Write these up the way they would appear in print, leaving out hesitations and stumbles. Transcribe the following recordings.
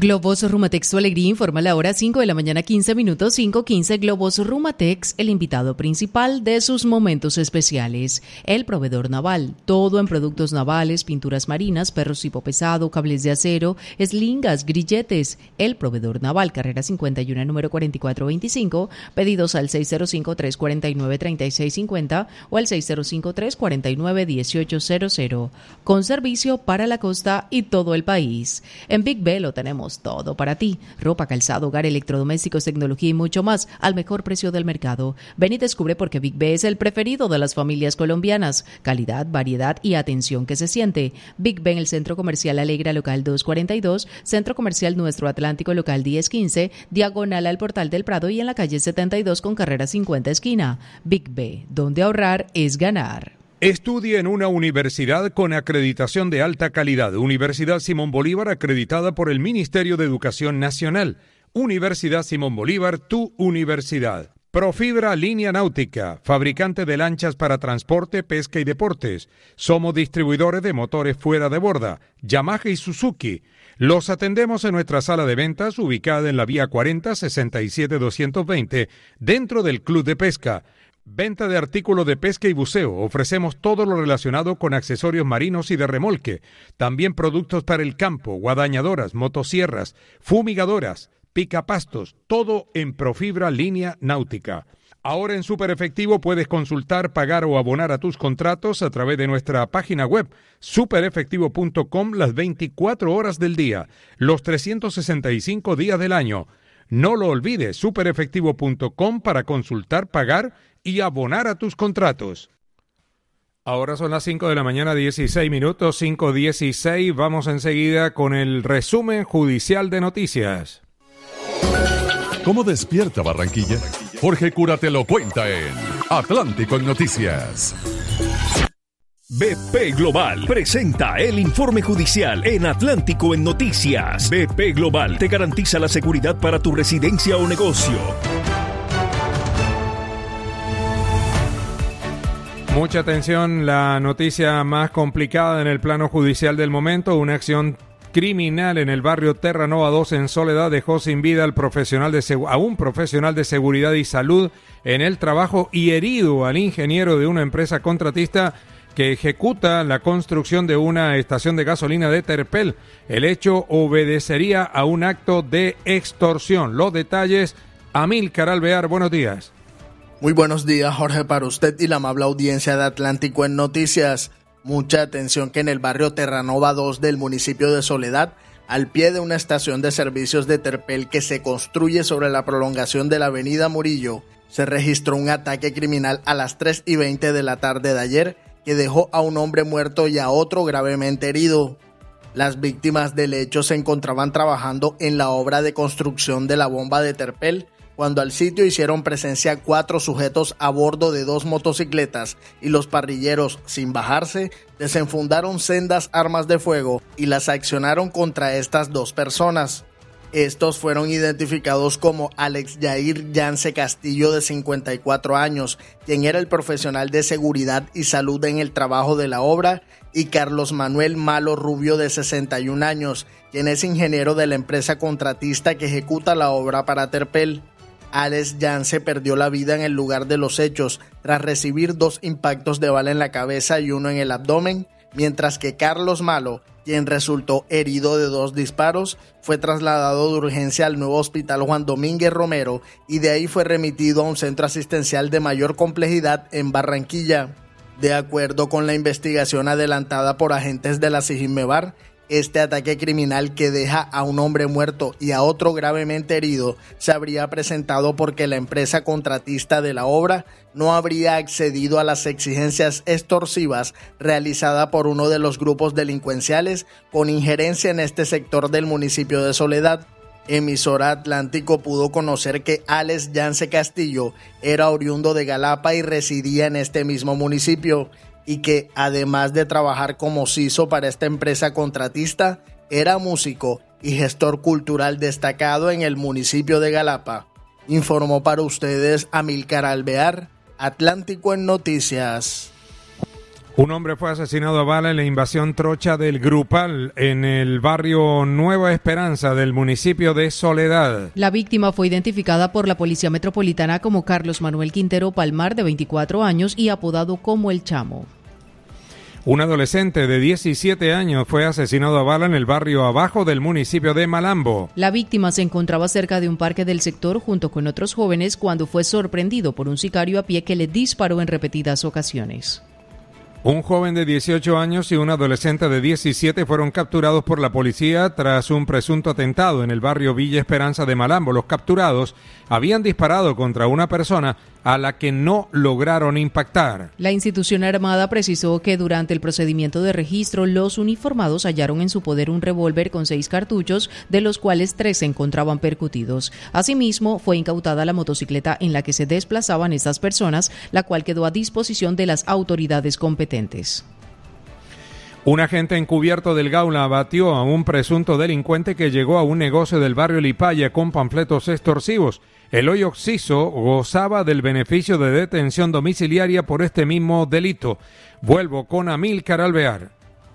Globos Rumatex, tu alegría, informa la hora 5 de la mañana, 15 minutos, 5:15. Globos Rumatex, el invitado principal de sus momentos especiales. El proveedor naval, todo en productos navales, pinturas marinas, perros tipo pesado, cables de acero, eslingas, grilletes. El proveedor naval, carrera 51, número 4425, pedidos al 605-349-3650 o al 605-349-1800, con servicio para la costa y todo el país. En Big B lo tenemos todo para ti: ropa, calzado, hogar, electrodomésticos, tecnología y mucho más al mejor precio del mercado. Ven y descubre por qué Big B es el preferido de las familias colombianas. Calidad, variedad y atención que se siente. Big B en el Centro Comercial Alegra, local 242, Centro Comercial Nuestro Atlántico, local 1015, diagonal al Portal del Prado, y en la calle 72 con carrera 50 esquina. Big B, donde ahorrar es ganar. Estudie en una universidad con acreditación de alta calidad. Universidad Simón Bolívar, acreditada por el Ministerio de Educación Nacional. Universidad Simón Bolívar, tu universidad. Profibra Línea Náutica, fabricante de lanchas para transporte, pesca y deportes. Somos distribuidores de motores fuera de borda, Yamaha y Suzuki. Los atendemos en nuestra sala de ventas, ubicada en la vía 40 67-220, dentro del Club de Pesca. Venta de artículos de pesca y buceo. Ofrecemos todo lo relacionado con accesorios marinos y de remolque. También productos para el campo, guadañadoras, motosierras, fumigadoras, picapastos, todo en Profibra Línea Náutica. Ahora en Super Efectivo puedes consultar, pagar o abonar a tus contratos a través de nuestra página web superefectivo.com las 24 horas del día, los 365 días del año. No lo olvides, superefectivo.com para consultar, pagar y abonar a tus contratos. Ahora son las 5 de la mañana, 16 minutos, 5:16. Vamos enseguida con el resumen judicial de noticias. ¿Cómo despierta Barranquilla? Jorge Cura te lo cuenta en Atlántico en Noticias. BP Global presenta el informe judicial en Atlántico en Noticias. BP Global te garantiza la seguridad para tu residencia o negocio. Mucha atención, la noticia más complicada en el plano judicial del momento: una acción criminal en el barrio Terranova 2 en Soledad dejó sin vida a un profesional de seguridad y salud en el trabajo y herido al ingeniero de una empresa contratista que ejecuta la construcción de una estación de gasolina de Terpel. El hecho obedecería a un acto de extorsión. Los detalles, Amílcar Alvear, buenos días. Muy buenos días, Jorge, para usted y la amable audiencia de Atlántico en Noticias. Mucha atención que en el barrio Terranova 2 del municipio de Soledad, al pie de una estación de servicios de Terpel que se construye sobre la prolongación de la avenida Murillo, se registró un ataque criminal a las 3:20 de la tarde de ayer que dejó a un hombre muerto y a otro gravemente herido. Las víctimas del hecho se encontraban trabajando en la obra de construcción de la bomba de Terpel, cuando al sitio hicieron presencia 4 sujetos a bordo de 2 motocicletas y los parrilleros, sin bajarse, desenfundaron sendas armas de fuego y las accionaron contra estas 2 personas. Estos fueron identificados como Alex Yair Yance Castillo, de 54 años, quien era el profesional de seguridad y salud en el trabajo de la obra, y Carlos Manuel Malo Rubio, de 61 años, quien es ingeniero de la empresa contratista que ejecuta la obra para Terpel. Alex Yance perdió la vida en el lugar de los hechos tras recibir 2 impactos de bala en la cabeza y 1 en el abdomen, mientras que Carlos Malo, quien resultó herido de 2 disparos, fue trasladado de urgencia al nuevo hospital Juan Domínguez Romero y de ahí fue remitido a un centro asistencial de mayor complejidad en Barranquilla. De acuerdo con la investigación adelantada por agentes de la Sijinmebar, este ataque criminal, que deja a un hombre muerto y a otro gravemente herido, se habría presentado porque la empresa contratista de la obra no habría accedido a las exigencias extorsivas realizadas por uno de los grupos delincuenciales con injerencia en este sector del municipio de Soledad. Emisora Atlántico pudo conocer que Alex Yance Castillo era oriundo de Galapa y residía en este mismo municipio, y que además de trabajar como CISO para esta empresa contratista, era músico y gestor cultural destacado en el municipio de Galapa. Informó para ustedes Amílcar Alvear, Atlántico en Noticias. Un hombre fue asesinado a bala en la invasión trocha del Grupal en el barrio Nueva Esperanza del municipio de Soledad. La víctima fue identificada por la Policía Metropolitana como Carlos Manuel Quintero Palmar, de 24 años y apodado como El Chamo. Un adolescente de 17 años fue asesinado a bala en el barrio Abajo del municipio de Malambo. La víctima se encontraba cerca de un parque del sector junto con otros jóvenes cuando fue sorprendido por un sicario a pie que le disparó en repetidas ocasiones. Un joven de 18 años y un adolescente de 17 fueron capturados por la policía tras un presunto atentado en el barrio Villa Esperanza de Malambo. Los capturados habían disparado contra una persona a la que no lograron impactar. La institución armada precisó que durante el procedimiento de registro, los uniformados hallaron en su poder un revólver con 6 cartuchos, de los cuales 3 se encontraban percutidos. Asimismo, fue incautada la motocicleta en la que se desplazaban estas personas, la cual quedó a disposición de las autoridades competentes. Un agente encubierto del Gaula abatió a un presunto delincuente que llegó a un negocio del barrio Lipaya con panfletos extorsivos. El hoy occiso gozaba del beneficio de detención domiciliaria por este mismo delito. Vuelvo con Amílcar Alvear.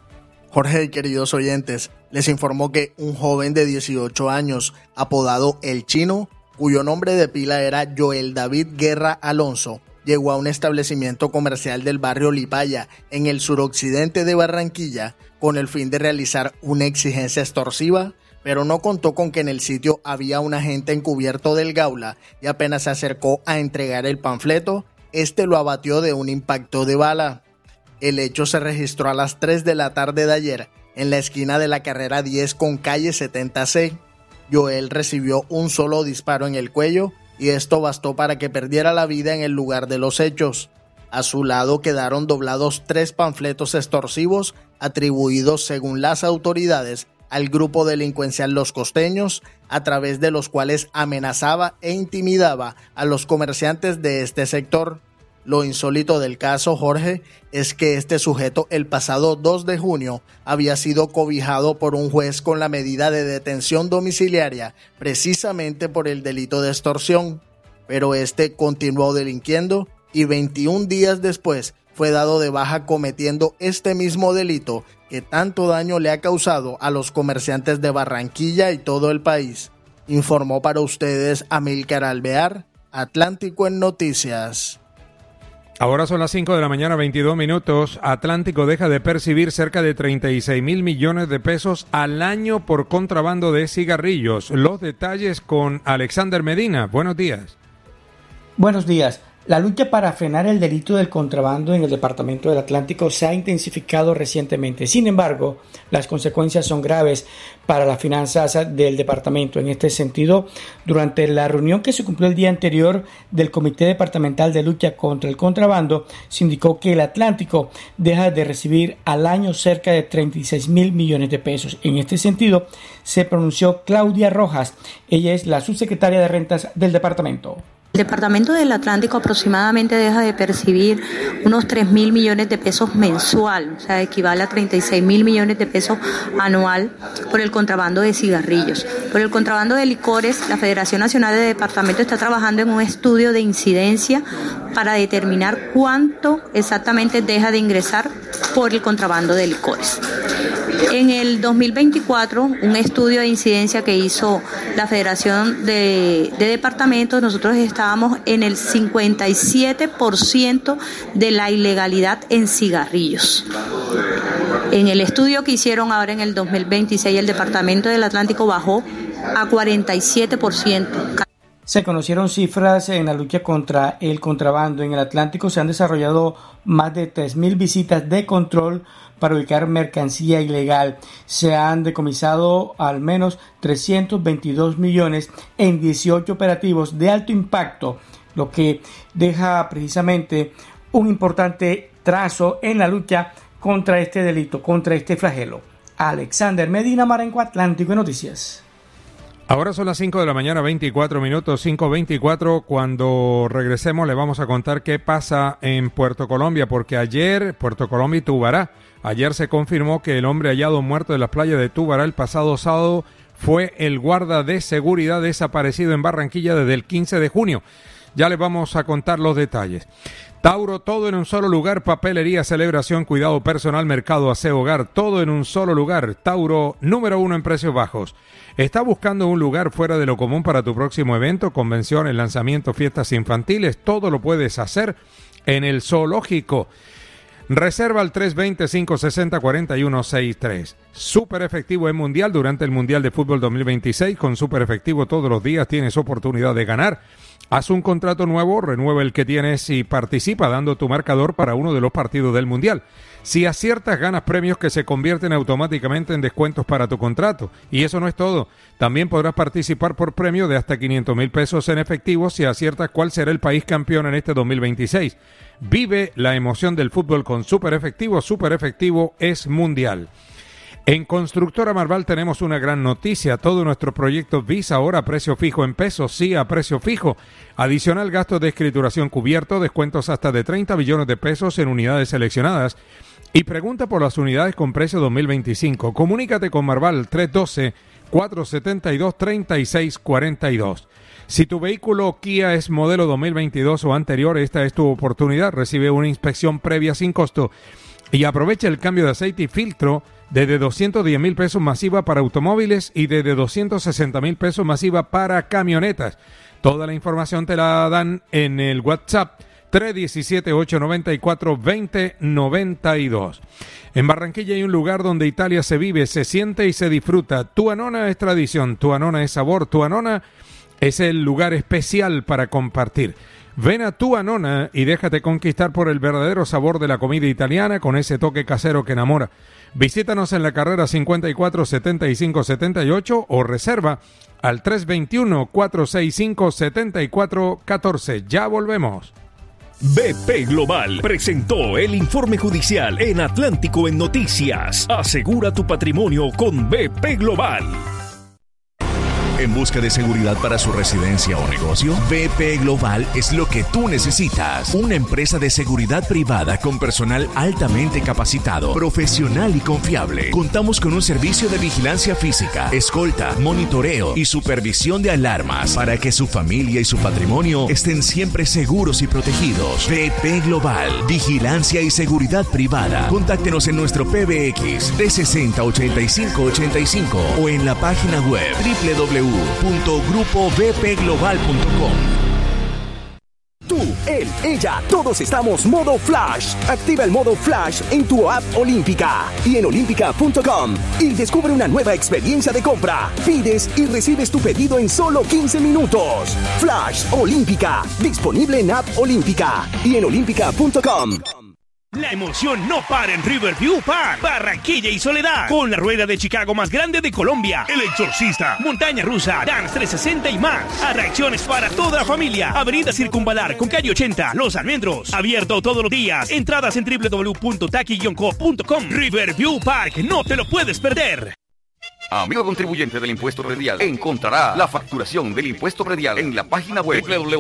Jorge y queridos oyentes, les informó que un joven de 18 años, apodado El Chino, cuyo nombre de pila era Joel David Guerra Alonso, llegó a un establecimiento comercial del barrio Lipaya, en el suroccidente de Barranquilla, con el fin de realizar una exigencia extorsiva, pero no contó con que en el sitio había un agente encubierto del Gaula y apenas se acercó a entregar el panfleto, este lo abatió de un impacto de bala. El hecho se registró a las 3 de la tarde de ayer, en la esquina de la carrera 10 con calle 70C. Joel recibió un solo disparo en el cuello y esto bastó para que perdiera la vida en el lugar de los hechos. A su lado quedaron doblados 3 panfletos extorsivos atribuidos, según las autoridades, al grupo delincuencial Los Costeños, a través de los cuales amenazaba e intimidaba a los comerciantes de este sector. Lo insólito del caso, Jorge, es que este sujeto el pasado 2 de junio había sido cobijado por un juez con la medida de detención domiciliaria, precisamente por el delito de extorsión. Pero este continuó delinquiendo y 21 días después fue dado de baja cometiendo este mismo delito que tanto daño le ha causado a los comerciantes de Barranquilla y todo el país. Informó para ustedes Amílcar Alvear, Atlántico en Noticias. Ahora son las 5 de la mañana, 22 minutos. Atlántico deja de percibir cerca de 36,000 millones de pesos al año por contrabando de cigarrillos. Los detalles con Alexander Medina. Buenos días. Buenos días. La lucha para frenar el delito del contrabando en el departamento del Atlántico se ha intensificado recientemente. Sin embargo, las consecuencias son graves para las finanzas del departamento. En este sentido, durante la reunión que se cumplió el día anterior del Comité Departamental de Lucha contra el Contrabando, se indicó que el Atlántico deja de recibir al año cerca de 36,000 millones de pesos. En este sentido, se pronunció Claudia Rojas. Ella es la subsecretaria de Rentas del departamento. El Departamento del Atlántico aproximadamente deja de percibir unos 3,000 millones de pesos mensual, o sea, equivale a 36,000 millones de pesos anual por el contrabando de cigarrillos. Por el contrabando de licores, la Federación Nacional de Departamento está trabajando en un estudio de incidencia para determinar cuánto exactamente deja de ingresar por el contrabando de licores. En el 2024, un estudio de incidencia que hizo la Federación de Departamentos, nosotros estábamos en el 57% de la ilegalidad en cigarrillos. En el estudio que hicieron ahora en el 2026, el Departamento del Atlántico bajó a 47%. Se conocieron cifras en la lucha contra el contrabando. En el Atlántico se han desarrollado más de 3,000 visitas de control para ubicar mercancía ilegal. Se han decomisado al menos 322 millones en 18 operativos de alto impacto, lo que deja precisamente un importante trazo en la lucha contra este delito, contra este flagelo. Alexander Medina, Marenco, Atlántico en Noticias. Ahora son las 5 de la mañana, 24 minutos, 5:24. Cuando regresemos le vamos a contar qué pasa en Puerto Colombia, porque ayer, Puerto Colombia y Tubará, ayer se confirmó que el hombre hallado muerto en las playas de Tubará el pasado sábado fue el guarda de seguridad desaparecido en Barranquilla desde el 15 de junio. Ya les vamos a contar los detalles. Tauro, todo en un solo lugar, papelería, celebración, cuidado personal, mercado, aseo, hogar, todo en un solo lugar. Tauro, número 1 en precios bajos. ¿Estás buscando un lugar fuera de lo común para tu próximo evento, convenciones, lanzamientos, fiestas infantiles? Todo lo puedes hacer en el Zoológico. Reserva al 320-560-4163. Súper efectivo en Mundial durante el Mundial de Fútbol 2026. Con Súper Efectivo todos los días tienes oportunidad de ganar. Haz un contrato nuevo, renueva el que tienes y participa dando tu marcador para uno de los partidos del Mundial. Si aciertas, ganas premios que se convierten automáticamente en descuentos para tu contrato. Y eso no es todo. También podrás participar por premio de hasta 500,000 pesos en efectivo si aciertas cuál será el país campeón en este 2026. Vive la emoción del fútbol con Súper Efectivo. Súper Efectivo es Mundial. En Constructora Marval tenemos una gran noticia. Todos nuestros proyectos Visa ahora a precio fijo en pesos, sí a precio fijo. Adicional gastos de escrituración cubierto, descuentos hasta de 30 billones de pesos en unidades seleccionadas. Y pregunta por las unidades con precio 2025. Comunícate con Marval 312-472-3642. Si tu vehículo Kia es modelo 2022 o anterior, esta es tu oportunidad. Recibe una inspección previa sin costo y aprovecha el cambio de aceite y filtro desde 210,000 pesos masiva para automóviles y desde 260,000 pesos masiva para camionetas. Toda la información te la dan en el WhatsApp 317-894-2092. En Barranquilla hay un lugar donde Italia se vive, se siente y se disfruta. Tuanona es tradición, Tuanona es sabor, Tuanona es el lugar especial para compartir. Ven a Tuanona y déjate conquistar por el verdadero sabor de la comida italiana con ese toque casero que enamora. Visítanos en la carrera 54-75-78 o reserva al 321-465-7414. Ya volvemos. BP Global presentó el informe judicial en Atlántico en Noticias. Asegura tu patrimonio con BP Global. ¿En busca de seguridad para su residencia o negocio? BP Global es lo que tú necesitas. Una empresa de seguridad privada con personal altamente capacitado, profesional y confiable. Contamos con un servicio de vigilancia física, escolta, monitoreo y supervisión de alarmas para que su familia y su patrimonio estén siempre seguros y protegidos. BP Global, vigilancia y seguridad privada. Contáctenos en nuestro PBX 360-8585 o en la página web www.grupobpglobal.com. Tú, él, ella, todos estamos modo Flash. Activa el modo Flash en tu app Olímpica y en olímpica.com y descubre una nueva experiencia de compra. Pides y recibes tu pedido en solo 15 minutos. Flash Olímpica, disponible en app Olímpica y en olímpica.com. La emoción no para en Riverview Park, Barranquilla y Soledad, con la rueda de Chicago más grande de Colombia, El Exorcista, montaña rusa, Dance 360 y más. Atracciones para toda la familia. Avenida Circunvalar con calle 80, Los Almendros. Abierto todos los días. Entradas en www.taki-co.com. Riverview Park, no te lo puedes perder. Amigo contribuyente del impuesto predial, encontrará la facturación del impuesto predial en la página web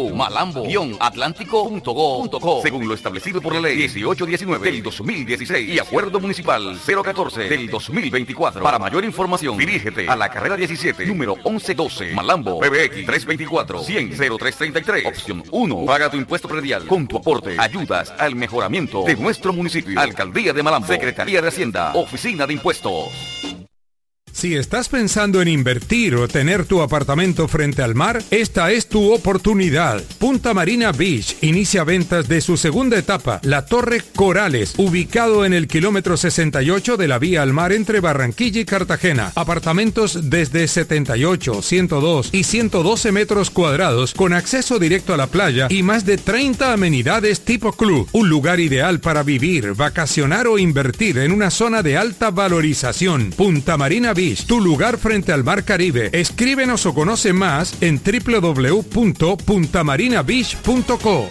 www.malambo-atlántico.go.co según lo establecido por la ley 1819 del 2016 y acuerdo municipal 014 del 2024. Para mayor información, dirígete a la carrera 17, número 1112, Malambo, PBX 324-100-0333, opción 1. Paga tu impuesto predial. Con tu aporte ayudas al mejoramiento de nuestro municipio. Alcaldía de Malambo, Secretaría de Hacienda, Oficina de Impuestos. Si estás pensando en invertir o tener tu apartamento frente al mar, esta es tu oportunidad. Punta Marina Beach inicia ventas de su segunda etapa, la Torre Corales, ubicado en el kilómetro 68 de la vía al mar entre Barranquilla y Cartagena. Apartamentos desde 78, 102 y 112 metros cuadrados con acceso directo a la playa y más de 30 amenidades tipo club. Un lugar ideal para vivir, vacacionar o invertir en una zona de alta valorización. Punta Marina Beach, tu lugar frente al Mar Caribe. Escríbenos o conoce más en www.puntamarinabeach.co.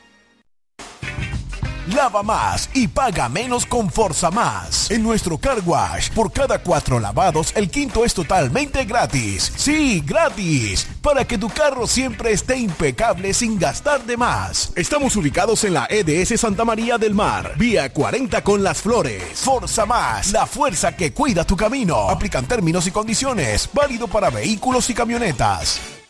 Lava más y paga menos con Forza Más. En nuestro car wash, por cada 4 lavados, el quinto es totalmente gratis. Sí, gratis. Para que tu carro siempre esté impecable sin gastar de más. Estamos ubicados en la EDS Santa María del Mar, vía 40 con Las Flores. Forza Más, la fuerza que cuida tu camino. Aplican términos y condiciones. Válido para vehículos y camionetas.